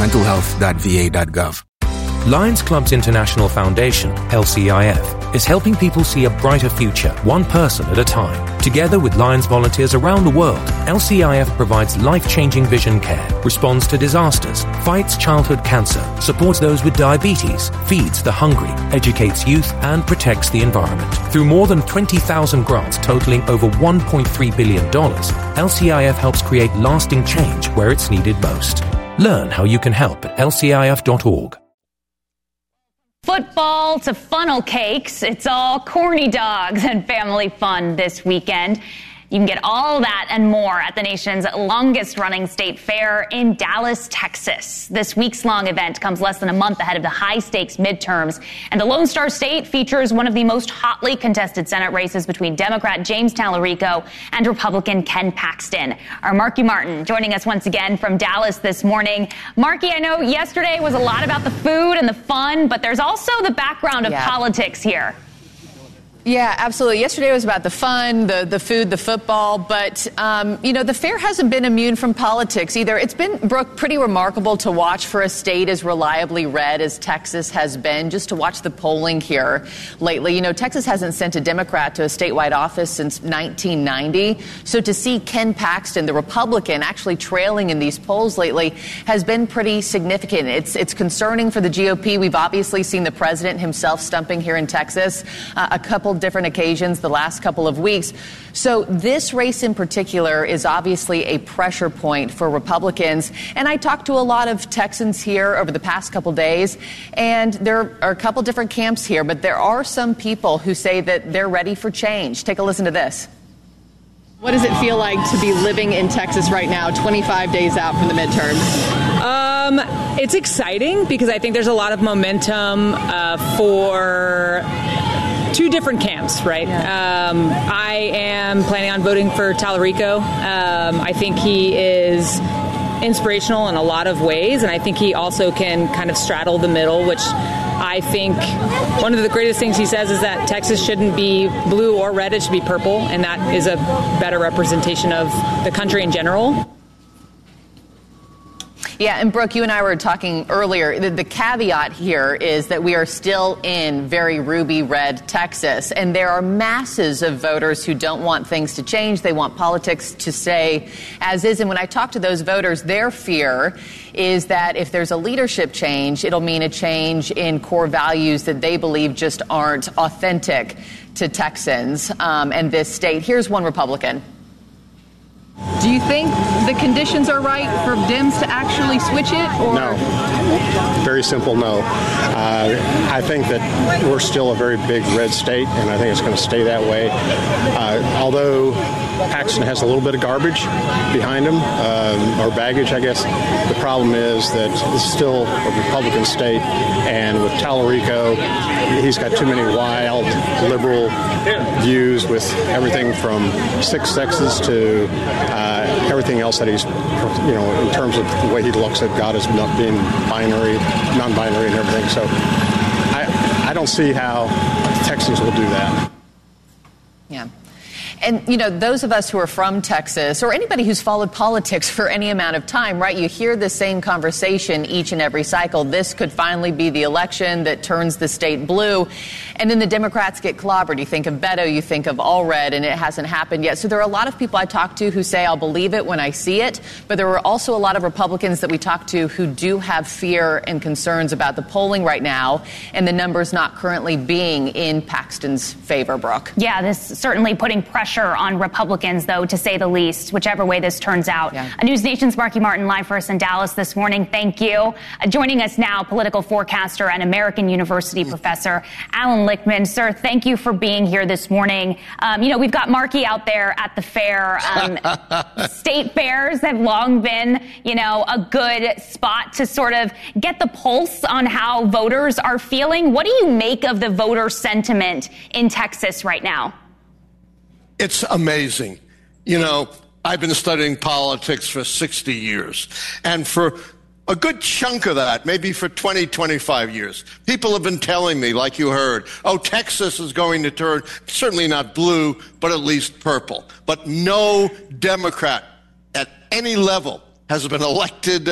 mentalhealth.va.gov. Lions Clubs International Foundation, LCIF, is helping people see a brighter future, one person at a time. Together with Lions volunteers around the world, LCIF provides life-changing vision care, responds to disasters, fights childhood cancer, supports those with diabetes, feeds the hungry, educates youth, and protects the environment. Through more than 20,000 grants totaling over $1.3 billion, LCIF helps create lasting change where it's needed most. Learn how you can help at lcif.org. Football to funnel cakes, it's all corny dogs and family fun this weekend. You can get all that and more at the nation's longest-running state fair in Dallas, Texas. This weeks-long event comes less than a month ahead of the high-stakes midterms, and the Lone Star State features one of the most hotly contested Senate races between Democrat James Talarico and Republican Ken Paxton. Our Marky Martin joining us once again from Dallas this morning. Marky, I know yesterday was a lot about the food and the fun, but there's also the background of politics here. Yeah, absolutely. Yesterday was about the fun, the food, the football, but, the fair hasn't been immune from politics either. It's been, Brooke, pretty remarkable to watch for a state as reliably red as Texas has been, just to watch the polling here lately. Texas hasn't sent a Democrat to a statewide office since 1990. So to see Ken Paxton, the Republican, actually trailing in these polls lately has been pretty significant. It's concerning for the GOP. We've obviously seen the president himself stumping here in Texas a couple different occasions the last couple of weeks. So this race in particular is obviously a pressure point for Republicans. And I talked to a lot of Texans here over the past couple days, and there are a couple different camps here, but there are some people who say that they're ready for change. Take a listen to this. What does it feel like to be living in Texas right now, 25 days out from the midterms? It's exciting because I think there's a lot of momentum for two different camps, right? I am planning on voting for Talarico. I think he is inspirational in a lot of ways, and I think he also can kind of straddle the middle, which I think one of the greatest things he says is that Texas shouldn't be blue or red, it should be purple, and that is a better representation of the country in general. Yeah, and Brooke, you and I were talking earlier. The caveat here is that we are still in very ruby red Texas, and there are masses of voters who don't want things to change. They want politics to stay as is. And when I talk to those voters, their fear is that if there's a leadership change, it'll mean a change in core values that they believe just aren't authentic to Texans and this state. Here's one Republican. Do you think the conditions are right for Dems to actually switch it? Or? No. Very simple no. I think that we're still a very big red state, and I think it's going to stay that way. Although Paxton has a little bit of garbage behind him, or baggage, I guess, the problem is that it's still a Republican state, and with Talarico, he's got too many wild liberal views with everything from six sexes to everything else that he's, in terms of the way he looks at God as not being binary, non-binary and everything. So I don't see how Texans will do that. Yeah. And, those of us who are from Texas, or anybody who's followed politics for any amount of time, right, you hear the same conversation each and every cycle. This could finally be the election that turns the state blue. And then the Democrats get clobbered. You think of Beto, you think of Allred, and it hasn't happened yet. So there are a lot of people I talk to who say, I'll believe it when I see it. But there were also a lot of Republicans that we talk to who do have fear and concerns about the polling right now and the numbers not currently being in Paxton's favor, Brooke. Yeah, this certainly putting pressure on Republicans, though, to say the least, whichever way this turns out. Yeah. A News Nation's Marky Martin live for us in Dallas this morning. Thank you. Joining us now, political forecaster and American University professor Alan Lichtman. Sir, thank you for being here this morning. We've got Marky out there at the fair. State fairs have long been, a good spot to sort of get the pulse on how voters are feeling. What do you make of the voter sentiment in Texas right now? It's amazing. I've been studying politics for 60 years. And for a good chunk of that, maybe for 20, 25 years, people have been telling me, like you heard, Texas is going to turn, certainly not blue, but at least purple. But no Democrat at any level has been elected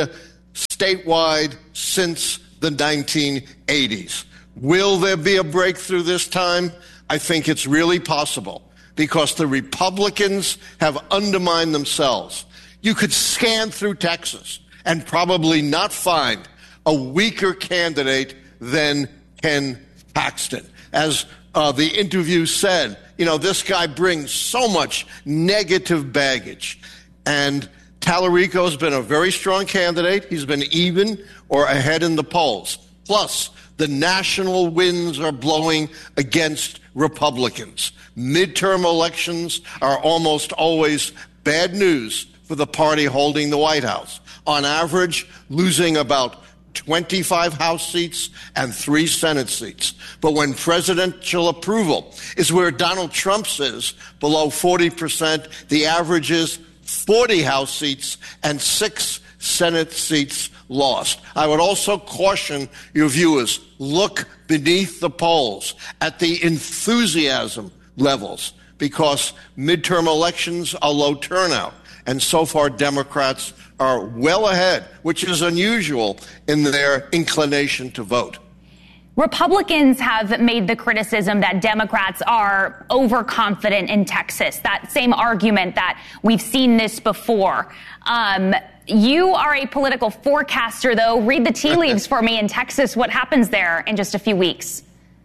statewide since the 1980s. Will there be a breakthrough this time? I think it's really possible because the Republicans have undermined themselves. You could scan through Texas and probably not find a weaker candidate than Ken Paxton. As the interview said, this guy brings so much negative baggage. And Tallarico's been a very strong candidate. He's been even or ahead in the polls. Plus, the national winds are blowing against Republicans. Midterm elections are almost always bad news for the party holding the White House. On average, losing about 25 House seats and 3 Senate seats. But when presidential approval is where Donald Trump's is, below 40%, the average is 40 House seats and 6 Senate seats lost. I would also caution your viewers, look beneath the polls at the enthusiasm levels because midterm elections are low turnout. And so far, Democrats are well ahead, which is unusual in their inclination to vote. Republicans have made the criticism that Democrats are overconfident in Texas, that same argument that we've seen this before. You are a political forecaster, though. Read the tea leaves for me in Texas. What happens there in just a few weeks?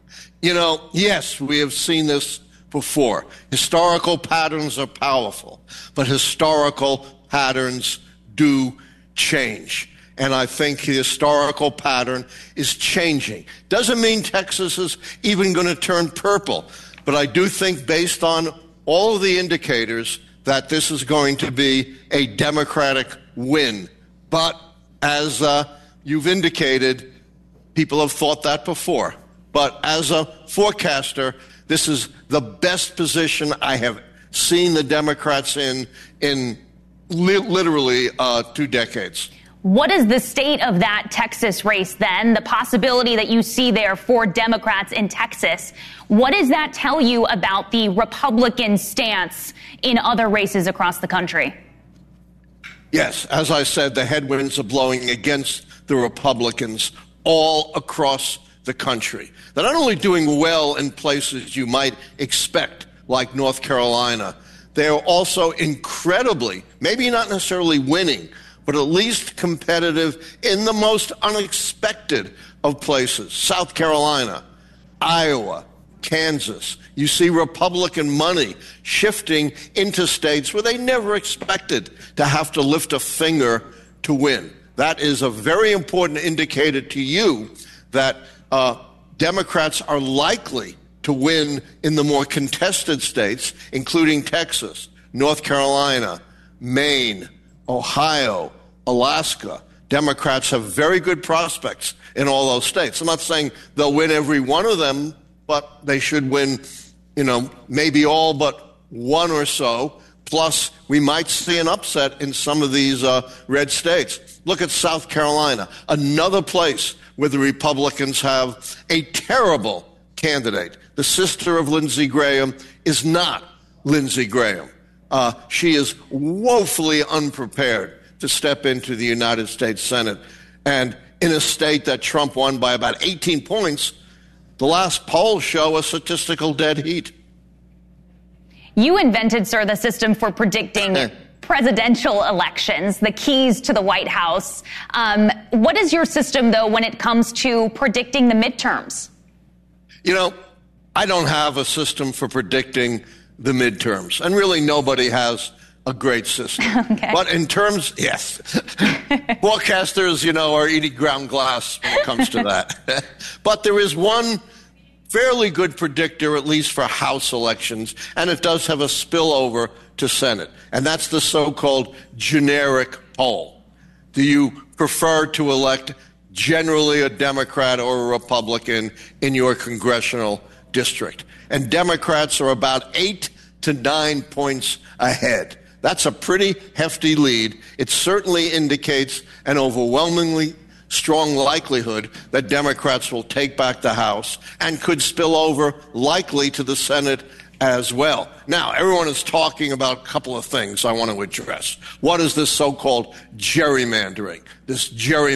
Yes, we have seen this before. Historical patterns are powerful, but historical patterns do change. And I think the historical pattern is changing. Doesn't mean Texas is even going to turn purple, but I do think based on all of the indicators that this is going to be a Democratic win. But as you've indicated, people have thought that before. But as a forecaster, this is the best position I have seen the Democrats in literally 2 decades. What is the state of that Texas race then? The possibility that you see there for Democrats in Texas. What does that tell you about the Republican stance in other races across the country? Yes, as I said, the headwinds are blowing against the Republicans all across the country. They're not only doing well in places you might expect, like North Carolina, they're also incredibly, maybe not necessarily winning, but at least competitive in the most unexpected of places. South Carolina, Iowa, Kansas. You see Republican money shifting into states where they never expected to have to lift a finger to win. That is a very important indicator to you that Democrats are likely to win in the more contested states, including Texas, North Carolina, Maine, Ohio, Alaska. Democrats have very good prospects in all those states. I'm not saying they'll win every one of them, but they should win, maybe all but one or so. Plus, we might see an upset in some of these red states. Look at South Carolina, another place where the Republicans have a terrible candidate. The sister of Lindsey Graham is not Lindsey Graham. She is woefully unprepared to step into the United States Senate. And in a state that Trump won by about 18 points, the last polls show a statistical dead heat. You invented, sir, the system for predicting presidential elections, the keys to the White House. What is your system, though, when it comes to predicting the midterms? I don't have a system for predicting the midterms, and really nobody has a great system. Okay. But in terms, yes, forecasters, are eating ground glass when it comes to that. But there is one fairly good predictor, at least for House elections, and it does have a spillover to Senate, and that's the so-called generic poll. Do you prefer to elect generally a Democrat or a Republican in your congressional district? And Democrats are about 8 to 9 points ahead. That's a pretty hefty lead. It certainly indicates an overwhelmingly strong likelihood that Democrats will take back the House and could spill over likely to the Senate as well. Now, everyone is talking about a couple of things I want to address. What is this so-called gerrymandering? This gerrymandering